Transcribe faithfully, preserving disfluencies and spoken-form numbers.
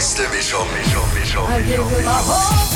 beste Mischung, Mischung, Mischung, I give Mischung, you my Mischung. whole